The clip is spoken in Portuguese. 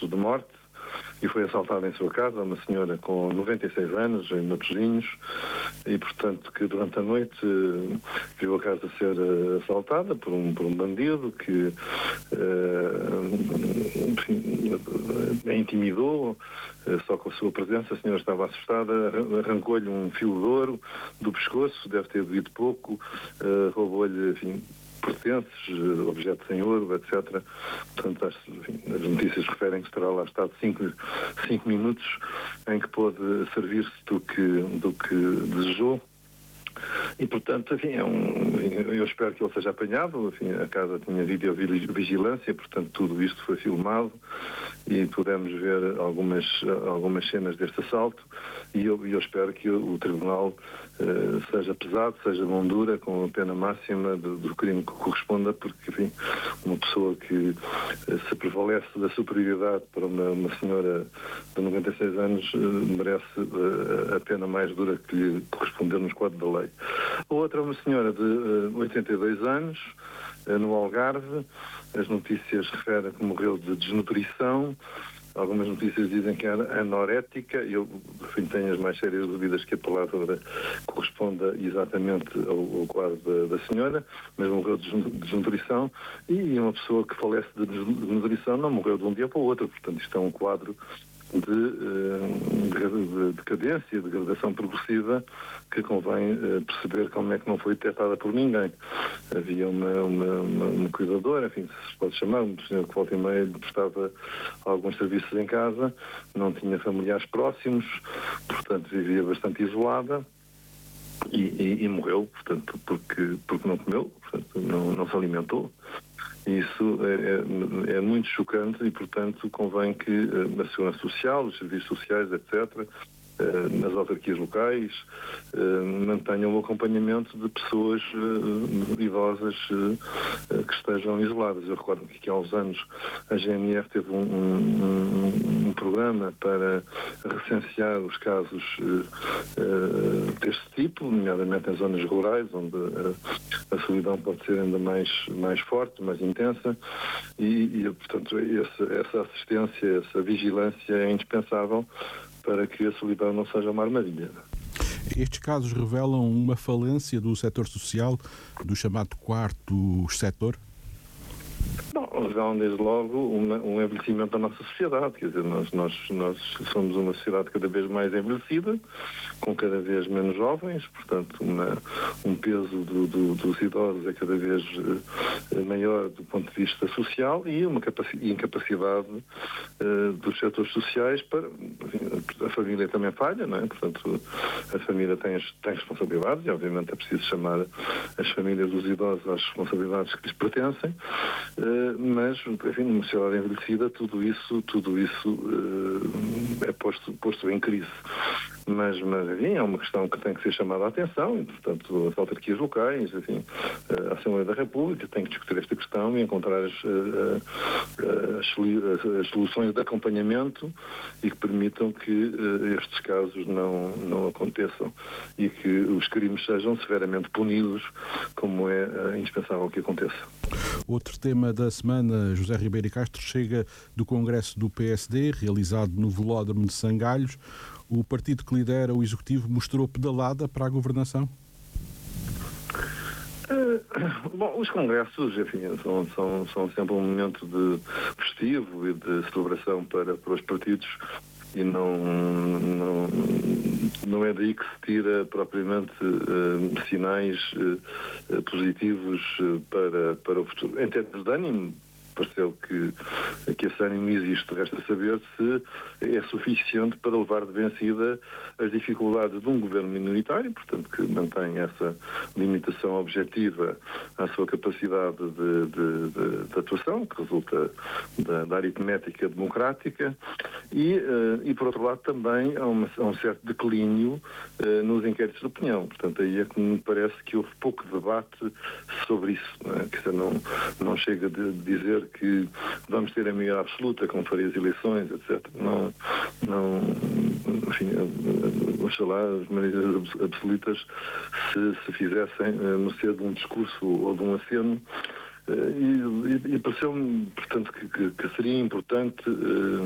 ameaças de morte, e foi assaltada em sua casa uma senhora com 96 anos, em Matosinhos, e portanto que durante a noite viu a casa ser assaltada por um bandido que a intimidou, só com a sua presença. A senhora estava assustada, arrancou-lhe um fio de ouro do pescoço, deve ter doído pouco, roubou-lhe, enfim, pertences, objetos em ouro, etc. Portanto, as notícias referem que terá lá estado 5 minutos em que pôde servir-se do que desejou. E, portanto, enfim, eu espero que ele seja apanhado. Enfim, a casa tinha videovigilância, portanto, tudo isto foi filmado e pudemos ver algumas cenas deste assalto, e eu espero que o Tribunal seja pesado, seja mão dura, com a pena máxima do crime que corresponda, porque, enfim, uma pessoa que se prevalece da superioridade para uma senhora de 96 anos merece a pena mais dura que lhe corresponder nos quadros da lei. A outra é uma senhora de 82 anos, no Algarve. As notícias referem que morreu de desnutrição. Algumas notícias dizem que era anorética. Eu, enfim, tenho as mais sérias dúvidas que a palavra corresponda exatamente ao quadro da senhora, mas morreu de desnutrição. E uma pessoa que falece de desnutrição não morreu de um dia para o outro. Portanto, isto é um quadro de decadência, de degradação progressiva, que convém perceber como é que não foi detectada por ninguém. Havia uma cuidadora, enfim, se pode chamar, uma senhora que volta e meia prestava alguns serviços em casa, não tinha familiares próximos, portanto vivia bastante isolada. E morreu, portanto, porque não comeu, portanto, não se alimentou. Isso é muito chocante e, portanto, convém que a Segurança Social, os serviços sociais, etc., nas autarquias locais, mantenham o acompanhamento de pessoas idosas que estejam isoladas. Eu recordo que há uns anos a GNR teve um programa para recensear os casos deste tipo, nomeadamente em zonas rurais, onde a solidão pode ser ainda mais forte, mais intensa, e portanto, essa assistência, essa vigilância é indispensável para que a solidão não seja uma armadilha. Estes casos revelam uma falência do setor social, do chamado quarto setor? Não, revelam desde logo um envelhecimento da nossa sociedade. Quer dizer, nós somos uma sociedade cada vez mais envelhecida, com cada vez menos jovens, portanto um peso dos idosos é cada vez maior do ponto de vista social, e uma incapacidade dos setores sociais para... A família também falha, não é? Portanto, a família tem responsabilidades, e obviamente é preciso chamar as famílias dos idosos às responsabilidades que lhes pertencem, mas, enfim, numa sociedade envelhecida, tudo isso é posto em crise. Mas, enfim, é uma questão que tem que ser chamada a atenção, e, portanto, as autarquias locais, enfim, a Assembleia da República tem que discutir esta questão e encontrar as soluções de acompanhamento e que permitam que estes casos não aconteçam e que os crimes sejam severamente punidos, como é indispensável que aconteça. Outro tema da semana, José Ribeiro Castro chega do Congresso do PSD, realizado no Velódromo de Sangalhos. O partido que lidera o Executivo mostrou pedalada para a governação? Bom, os congressos, enfim, são sempre um momento de festivo e de celebração para os partidos, e não é daí que se tira propriamente sinais positivos para o futuro. Em termos de ânimo, pareceu que esse ânimo existe. Resta saber se é suficiente para levar de vencida as dificuldades de um governo minoritário, portanto, que mantém essa limitação objetiva à sua capacidade de atuação, que resulta da aritmética democrática, e por outro lado também há um certo declínio nos inquéritos de opinião. Portanto, aí é que me parece que houve pouco debate sobre isso. Não é? Quer dizer, não chega de dizer que vamos ter a maioria absoluta, como faria as eleições, etc. Enfim, oxalá as maiorias absolutas se fizessem mercê de um discurso ou de um aceno, e pareceu-me, portanto, que seria importante